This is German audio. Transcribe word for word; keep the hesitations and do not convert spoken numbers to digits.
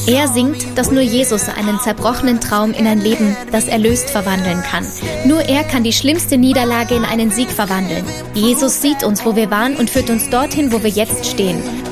Er singt, dass nur Jesus einen zerbrochenen Traum in ein Leben, das erlöst, verwandeln kann. Nur er kann die schlimmste Niederlage in einen Sieg verwandeln. Jesus sieht uns, wo wir waren und führt uns dorthin, wo wir jetzt stehen.